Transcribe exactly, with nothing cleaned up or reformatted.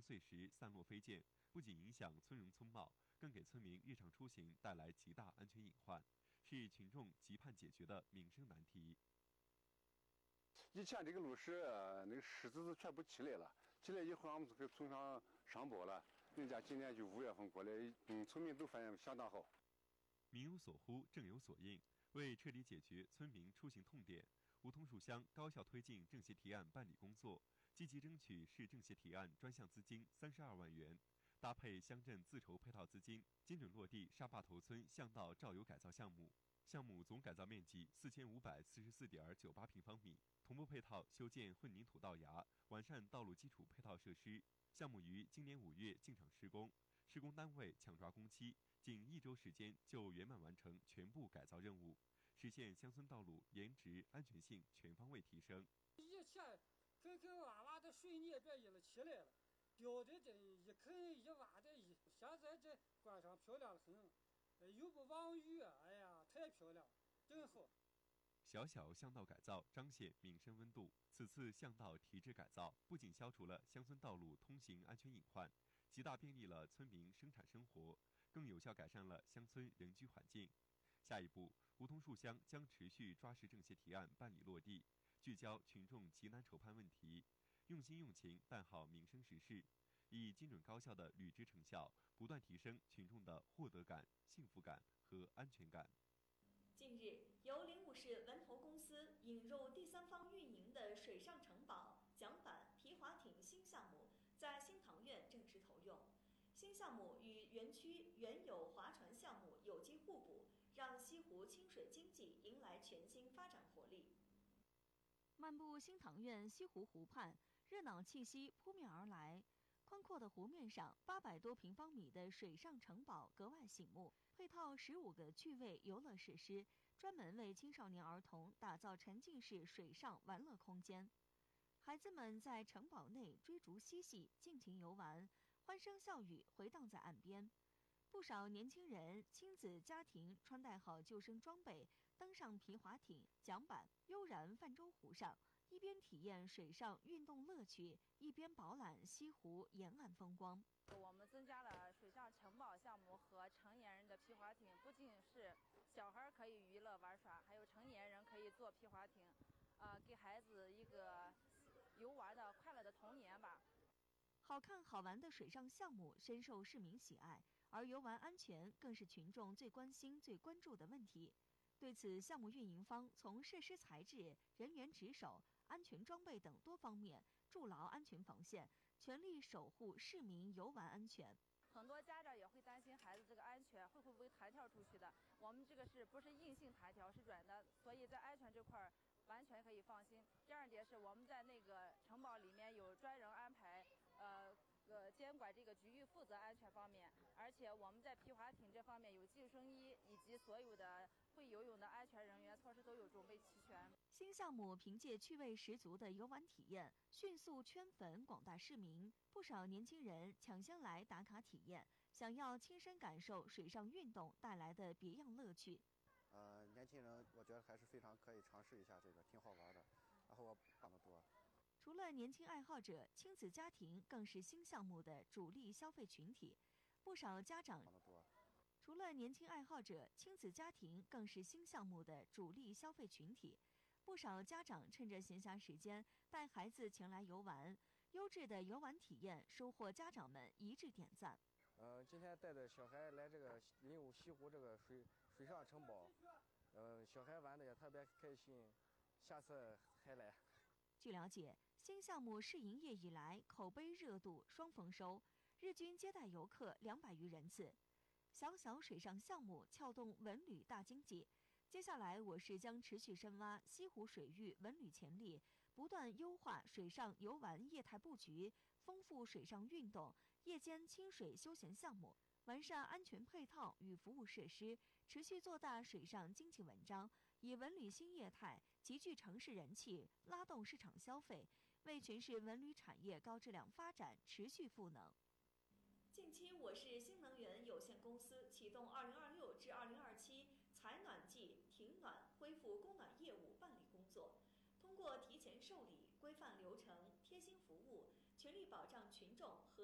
碎石散落飞溅，不仅影响村容村貌，更给村民日常出行带来极大安全隐患，是群众急盼解决的民生难题。 以前这个路石，那个石子全部起来了，起来以后俺们就给村上上报了，人家今年就五月份过来，嗯，村民都反映相当好。 民有所呼，政有所应。为彻底解决村民出行痛点，梧桐树乡高效推进政协提案办理工作，积极争取市政协提案专项资金三十二万元，搭配乡镇自筹配套资金，精准落地沙坝头村巷道照游改造项目。项目总改造面积四千五百四十四点九八平方米，同步配套修建混凝土道牙，完善道路基础配套设施。项目于今年五月进场施工，施工单位抢抓工期，仅一周时间就圆满完成全部改造任务，实现乡村道路颜值、安全性全方位提升。 以前坑坑洼洼的水泥这一了起来了，标的这一坑一洼的一，现在这观赏漂亮的很，又不望雨，哎呀，太漂亮，真好。 小小巷道改造彰显民生温度。此次巷道提质改造不仅消除了乡村道路通行安全隐患，极大便利了村民生产生活，更有效改善了乡村人居环境。下一步，梧桐树乡将持续抓实政协提案办理落地，聚焦群众急难愁盼问题，用心用情办好民生实事，以精准高效的履职成效，不断提升群众的获得感、幸福感和安全感。 近日，由灵武市文投公司引入第三方运营的水上城堡、桨板、皮划艇新项目在新塘苑正式投用。新项目与园区原有划船项目有机互补，让西湖清水经济迎来全新发展活力。漫步新塘苑西湖湖畔，热闹气息扑面而来。宽阔的湖面上，八百多平方米的水上城堡格外醒目，配套十五个趣味游乐设施，专门为青少年儿童打造沉浸式水上玩乐空间。孩子们在城堡内追逐嬉戏，尽情游玩，欢声笑语回荡在岸边。不少年轻人、亲子家庭穿戴好救生装备，登上皮划艇、桨板，悠然泛舟湖上，一边体验水上运动乐趣，一边饱览西湖沿岸风光。 我们增加了水上城堡项目和成年人的皮划艇，不仅是小孩可以娱乐玩耍，还有成年人可以坐皮划艇，呃，给孩子一个游玩的快乐的童年吧。 好看好玩的水上项目深受市民喜爱，而游玩安全更是群众最关心、最关注的问题。对此，项目运营方从设施材质、人员值守、安全装备等多方面筑牢安全防线，全力守护市民游玩安全。 很多家长也会担心孩子这个安全会不会弹跳出去的，我们这个是不是硬性弹条，是软的，所以在安全这块儿完全可以放心。第二点是我们在那个城堡里面有专人安排，呃呃监管这个局域负责安全方面，而且我们在皮划艇这方面有救生衣以及所有的会游泳的安全人员措施都有准备齐全。 新项目凭借趣味十足的游玩体验，迅速圈粉广大市民。不少年轻人抢先来打卡体验，想要亲身感受水上运动带来的别样乐趣。 呃，年轻人我觉得还是非常可以尝试一下这个，挺好玩的。然后我帮得多。 除了年轻爱好者，亲子家庭更是新项目的主力消费群体。不少家长帮得多。 除了年轻爱好者，亲子家庭更是新项目的主力消费群体。不少家长趁着闲暇时间带孩子前来游玩，优质的游玩体验收获家长们一致点赞。 呃，今天带着小孩来这个灵武西湖这个水水上城堡，呃，小孩玩的也特别开心，下次还来。 据了解，新项目试营业以来，口碑热度双丰收，日均接待游客两百余人次。小小水上项目撬动文旅大经济。接下来，我市将持续深挖西湖水域文旅潜力，不断优化水上游玩业态布局，丰富水上运动、夜间亲水休闲项目，完善安全配套与服务设施，持续做大水上经济文章，以文旅新业态集聚城市人气，拉动市场消费，为全市文旅产业高质量发展持续赋能。近期，我市新能源有限公司启动二零二六至二零二七采暖季停暖恢复供暖业务办理工作，通过提前受理、规范流程、贴心服务，全力保障群众和